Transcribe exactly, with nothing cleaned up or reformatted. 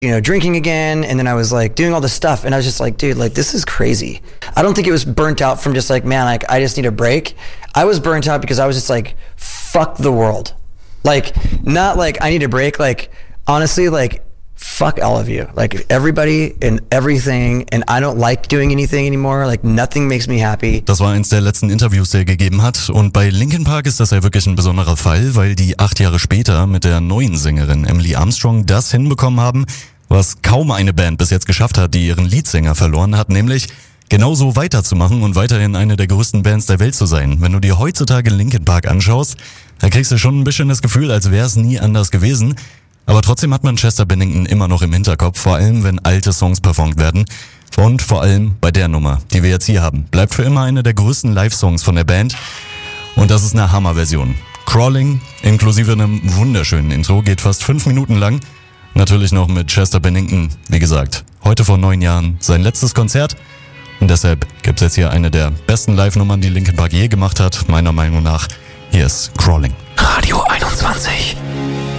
you know, drinking again. And then I was like doing all this stuff. And I was just like, dude, like, this is crazy. I don't think it was burnt out from just like, man, like, I just need a break. I was burnt out because I was just like, fuck the world. Like, not like I need a break. Like, honestly, like, fuck all of you. Like, everybody and everything. And I don't like doing anything anymore. Like, nothing makes me happy. Das war eins der letzten Interviews, die er gegeben hat. Und bei Linkin Park ist das ja wirklich ein besonderer Fall, weil die acht Jahre später mit der neuen Sängerin Emily Armstrong das hinbekommen haben, was kaum eine Band bis jetzt geschafft hat, die ihren Leadsänger verloren hat, nämlich genauso weiterzumachen und weiterhin eine der größten Bands der Welt zu sein. Wenn du dir heutzutage Linkin Park anschaust, da kriegst du schon ein bisschen das Gefühl, als wäre es nie anders gewesen. Aber trotzdem hat man Chester Bennington immer noch im Hinterkopf, vor allem wenn alte Songs performt werden. Und vor allem bei der Nummer, die wir jetzt hier haben. Bleibt für immer eine der größten Live-Songs von der Band. Und das ist eine Hammer-Version. Crawling, inklusive einem wunderschönen Intro, geht fast fünf Minuten lang. Natürlich noch mit Chester Bennington, wie gesagt, heute vor neun Jahren sein letztes Konzert. Und deshalb gibt's jetzt hier eine der besten Live-Nummern, die Linkin Park je gemacht hat, meiner Meinung nach. Hier ist Crawling. Radio einundzwanzig.